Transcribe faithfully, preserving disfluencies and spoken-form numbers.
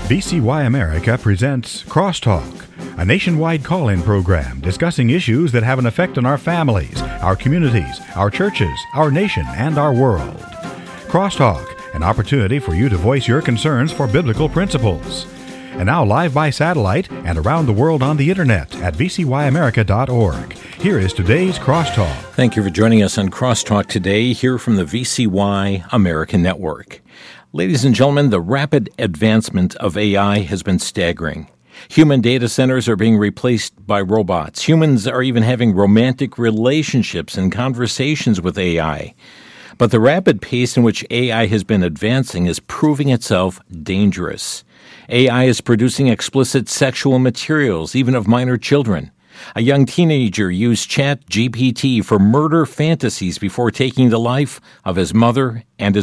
V C Y America presents Crosstalk, a nationwide call-in program discussing issues that have an effect on our families, our communities, our churches, our nation, and our world. Crosstalk, an opportunity for you to voice your concerns for biblical principles. And now live by satellite and around the world on the internet at v c y america dot org. Here is today's Crosstalk. Thank you for joining us on Crosstalk today, here from the V C Y America Network. Ladies and gentlemen, the rapid advancement of A I has been staggering. Human data centers are being replaced by robots. Humans are even having romantic relationships and conversations with A I. But the rapid pace in which A I has been advancing is proving itself dangerous. A I is producing explicit sexual materials, even of minor children. A young teenager used Chat G P T for murder fantasies before taking the life of his mother and his